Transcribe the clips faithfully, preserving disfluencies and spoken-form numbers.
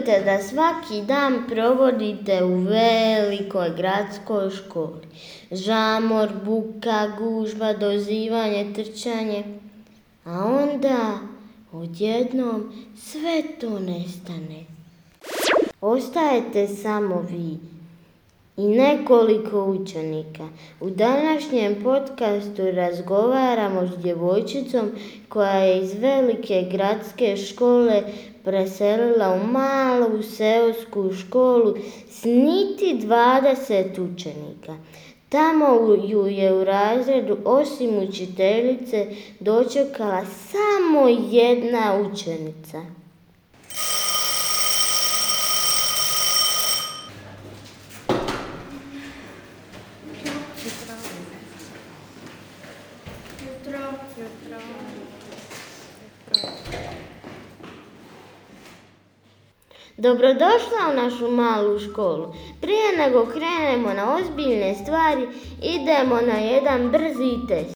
Zamislite da svaki dan provodite u velikoj gradskoj školi. Žamor, buka, gužva, dozivanje, trčanje. A onda odjednom sve to nestane. Ostajete samo vi i nekoliko učenika. U današnjem podcastu razgovaramo s djevojčicom koja je iz velike gradske škole preselila u malu seosku školu s niti dvadeset učenika. Tamo ju je u razredu osim učiteljice dočekala samo jedna učenica. Dobrodošla u našu malu školu. Prije nego krenemo na ozbiljne stvari, idemo na jedan brzi test.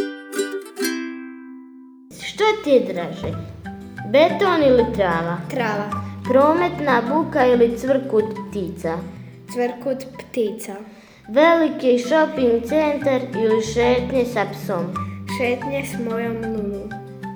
Što ti je draže? Beton ili trava? Trava. Prometna buka ili cvrkut ptica? Cvrkut ptica. Veliki shopping centar ili šetnje sa psom? Šetnje s mojom Lulu.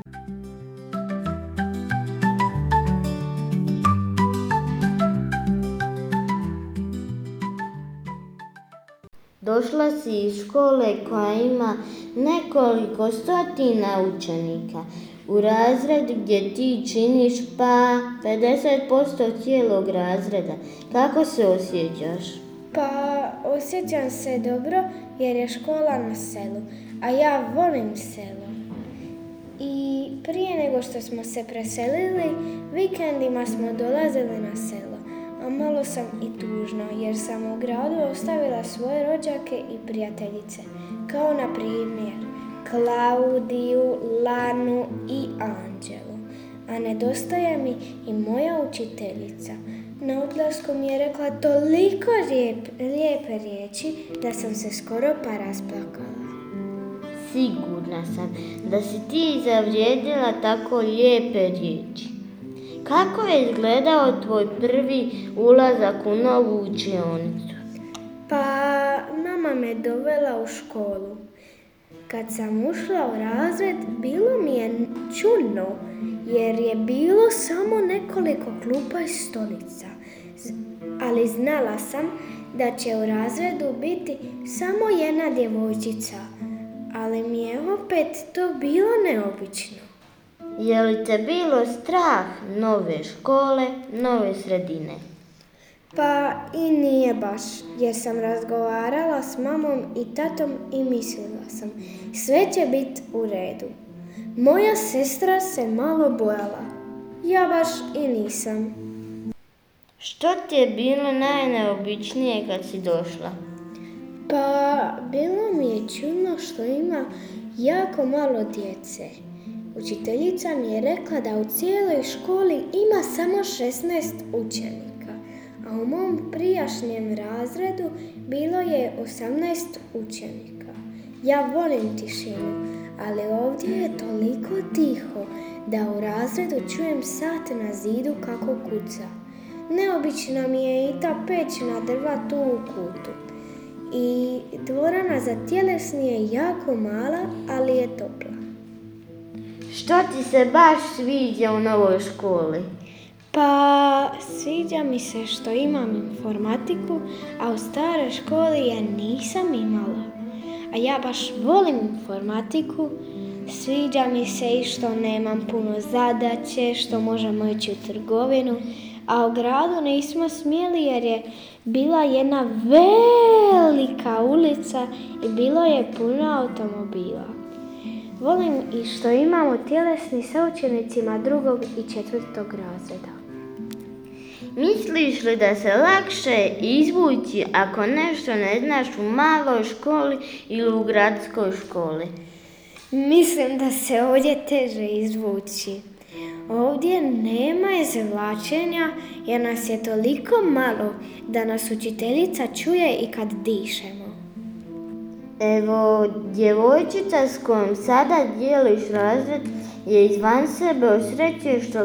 Došla si iz škole koja ima nekoliko stotina učenika. U razred gdje ti činiš pa pedeset posto cijelog razreda. Kako se osjećaš? Pa osjećam se dobro jer je škola na selu, a ja volim selo. I prije nego što smo se preselili, vikendima smo dolazili na selo. A malo sam i tužna jer sam u gradu ostavila svoje rođake i prijateljice, kao na primjer Klaudiju, Lanu i Anđelu. A nedostaje mi i moja učiteljica. Na odlasku mi je rekla toliko lijep, lijepe riječi da sam se skoro pa rasplakala. Sigurna sam da si ti zavrijedila tako lijepe riječi. Kako je izgledao tvoj prvi ulazak u novu učionicu? Pa mama me dovela u školu. Kad sam ušla u razred, bilo mi je čudno, jer je bilo samo nekoliko klupa i stolica. Ali znala sam da će u razredu biti samo jedna djevojčica, ali mi je opet to bilo neobično. Je li te bilo strah nove škole, nove sredine? Pa i nije baš, jer sam razgovarala s mamom i tatom i mislila sam, sve će biti u redu. Moja sestra se malo bojala, ja baš i nisam. Što ti je bilo najneobičnije kad si došla? Pa bilo mi je čudno što ima jako malo djece. Učiteljica mi je rekla da u cijeloj školi ima samo šesnaest učenika, a u mom prijašnjem razredu bilo je osamnaest učenika. Ja volim tišinu, ali ovdje je toliko tiho da u razredu čujem sat na zidu kako kuca. Neobična mi je i ta peć na drva tu u kutu. I dvorana za tjelesni je jako mala, ali je topla. Što ti se baš sviđa u novoj školi? Pa sviđa mi se što imam informatiku, a u staroj školi je nisam imala. A ja baš volim informatiku. Sviđa mi se i što nemam puno zadaće, što možemo ići u trgovinu. A u gradu nismo smjeli jer je bila jedna velika ulica i bilo je puno automobila. Volim i što imamo tjelesni sa učenicima drugog i četvrtog razreda. Misliš li da se lakše izvući ako nešto ne znaš u maloj školi ili u gradskoj školi? Mislim da se ovdje teže izvući. Ovdje nema izvlačenja jer nas je toliko malo da nas učiteljica čuje i kad dišemo. Evo, djevojčica s kojom sada dijeliš razred je izvan sebe od sreće što